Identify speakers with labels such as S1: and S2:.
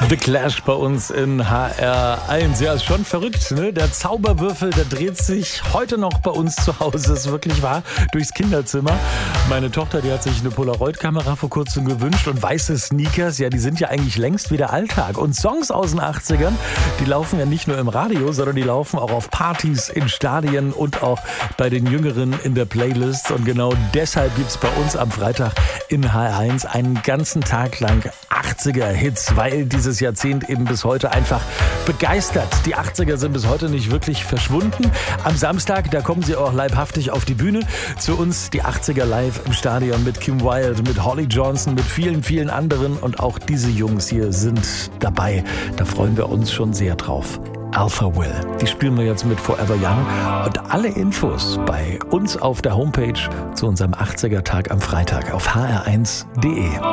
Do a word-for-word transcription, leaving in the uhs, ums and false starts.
S1: The Clash bei uns in H R eins. Ja, ist schon verrückt, ne? Der Zauberwürfel, der dreht sich heute noch bei uns zu Hause, ist wirklich wahr, durchs Kinderzimmer. Meine Tochter, die hat sich eine Polaroid-Kamera vor kurzem gewünscht und weiße Sneakers, ja, die sind ja eigentlich längst wieder Alltag. Und Songs aus den achtzigern, die laufen ja nicht nur im Radio, sondern die laufen auch auf Partys, in Stadien und auch bei den Jüngeren in der Playlist. Und genau deshalb gibt's bei uns am Freitag in H R eins einen ganzen Tag lang achtziger-Hits, weil dieses Jahrzehnt eben bis heute einfach begeistert. Die achtziger sind bis heute nicht wirklich verschwunden. Am Samstag, da kommen sie auch leibhaftig auf die Bühne. Zu uns die achtziger live im Stadion mit Kim Wilde, mit Holly Johnson, mit vielen, vielen anderen. Und auch diese Jungs hier sind dabei. Da freuen wir uns schon sehr drauf. Alpha Will. Die spielen wir jetzt mit Forever Young. Und alle Infos bei uns auf der Homepage zu unserem achtziger-Tag am Freitag auf h r eins punkt d e.